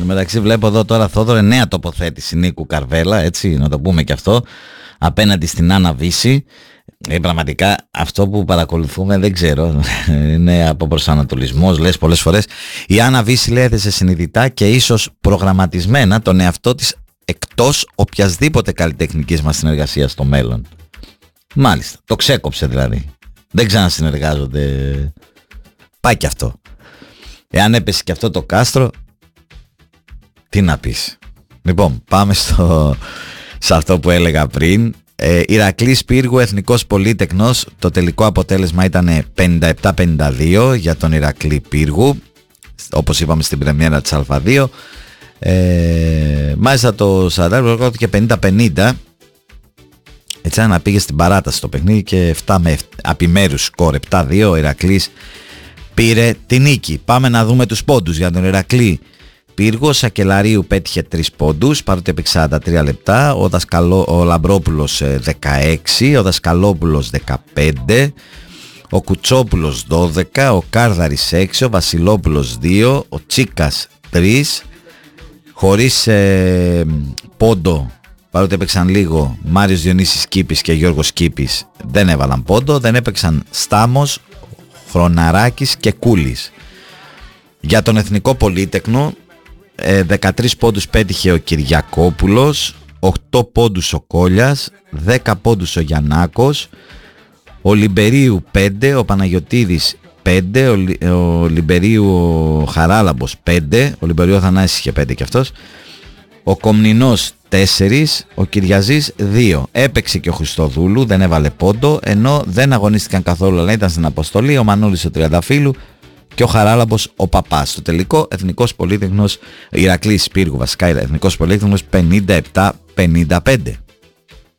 μεταξύ βλέπω εδώ τώρα, Θόδωρε, νέα τοποθέτηση Νίκου Καρβέλα, έτσι, να το πούμε και αυτό, απέναντι στην Άννα Βύση. Πραγματικά αυτό που παρακολουθούμε δεν ξέρω, είναι από προσανατολισμός, λες πολλές φορές. Η Άννα Βύση, λέει, έθεσε συνειδητά και ίσως προγραμματισμένα τον εαυτό της εκτός οποιασδήποτε καλλιτεχνικής μας συνεργασίας στο μέλλον. Μάλιστα, το ξέκοψε δηλαδή. Δεν ξανασυνεργάζονται. Πάει και αυτό. Εάν έπεσε και αυτό το κάστρο, τι να πεις. Λοιπόν, πάμε σε αυτό που έλεγα πριν. Ηρακλής Πύργου, Εθνικός Πολύτεκνος. Το τελικό αποτέλεσμα ήταν 57-52 για τον Ηρακλή Πύργου, όπως είπαμε στην πρεμιέρα της Α2. Μάλιστα το 40 προκριθήκε 50-50. Έτσι να πήγε στην παράταση το παιχνίδι και 7 με απιμέρους σκορ 7-2. Ο Ηρακλής πήρε την νίκη. Πάμε να δούμε τους πόντους για τον Ηρακλή Πύργο. Ο Σακελαρίου πέτυχε 3 πόντους, παρότι έπαιξε 43 λεπτά. Ο Λαμπρόπουλος 16, ο Δασκαλόπουλος 15, ο Κουτσόπουλος 12, ο Κάρδαρης 6, ο Βασιλόπουλος 2, ο Τσίκας 3. Χωρίς πόντο, παρότι έπαιξαν λίγο, Μάριος Διονύσης Κήπης και Γιώργος Κήπης δεν έβαλαν πόντο. Δεν έπαιξαν Στάμος, Χροναράκης και Κούλης. Για τον Εθνικό Πολύτεκνο 13 πόντους πέτυχε ο Κυριακόπουλος, 8 πόντους ο Κόλιας, 10 πόντους ο Γιαννάκος, ο Λιμπερίου 5, ο Παναγιωτίδης 5, ο Λιμπερίου ο Χαράλαμπος 5, ο Λιμπερίου Αθανάσης είχε 5 και αυτός, ο Κομνηνός 4, ο Κυριαζής 2. Έπαιξε και ο Χριστοδούλου, δεν έβαλε πόντο, ενώ δεν αγωνίστηκαν καθόλου, αλλά ήταν στην αποστολή, ο Μανούλης ο Τριανταφύλου και ο Χαράλαμπος ο Παπάς. Στο τελικό, Εθνικός Πολύτεκνος, Ηρακλής Πύργου βασικά, Εθνικός Πολύτεκνος 57-55.